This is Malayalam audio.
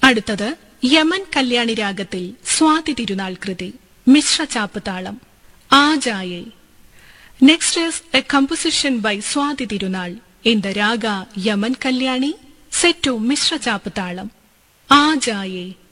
അടുത്തത് യമൻ കല്യാണി രാഗത്തിൽ സ്വാതി തിരുനാൾ കൃതി മിശ്ര ചാപ്പ് താളം ആജായേ. Next is a composition by Swati Tirunal in the raga Yaman Kalyani set to Mishra Chapatalam. Aajaye.